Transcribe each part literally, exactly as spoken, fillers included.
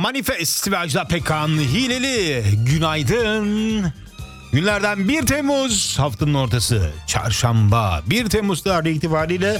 Manifest ve Ajda Pekkan Hileli. Günaydın. Günlerden bir Temmuz, haftanın ortası, çarşamba. bir Temmuz tarihi itibariyle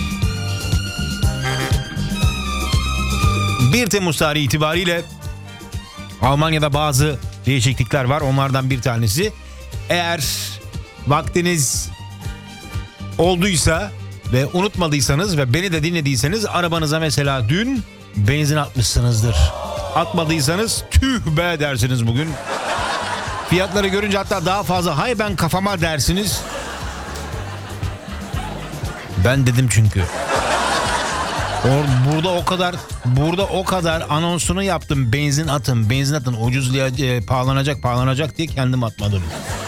bir Temmuz tarihi itibariyle Almanya'da bazı değişiklikler var. Onlardan bir tanesi, eğer vaktiniz olduysa ve unutmadıysanız ve beni de dinlediyseniz, arabanıza mesela dün benzin atmışsınızdır. Atmadıysanız tüh be dersiniz bugün. Fiyatları görünce hatta daha fazla hay ben kafama dersiniz. Ben dedim çünkü. Or, burada o kadar burada o kadar anonsunu yaptım. Benzin atın, benzin atın. Ucuzluğa e, pahalanacak, pahalanacak diye kendim atmadım.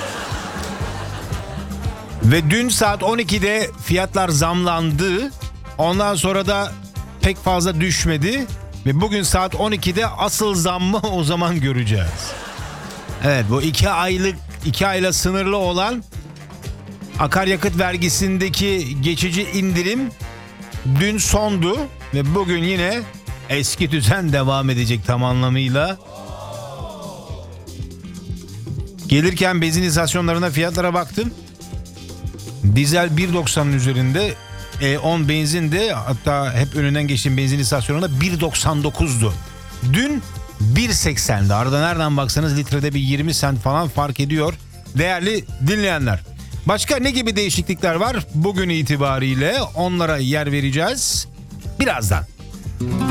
Ve dün saat on ikide fiyatlar zamlandı. Ondan sonra da pek fazla düşmedi. Ve bugün saat on ikide asıl zammı o zaman göreceğiz. Evet, bu iki aylık, iki ayla sınırlı olan akaryakıt vergisindeki geçici indirim dün sondu. Ve bugün yine eski düzen devam edecek tam anlamıyla. Gelirken benzin istasyonlarına fiyatlara baktım. Dizel bir doksanın üzerinde, E on benzin de, hatta hep önünden geçtiğim benzin istasyonunda bir doksan dokuzdu. Dün bir seksendi. Arada nereden baksanız litrede bir yirmi sent falan fark ediyor değerli dinleyenler. Başka ne gibi değişiklikler var bugün itibariyle, onlara yer vereceğiz birazdan.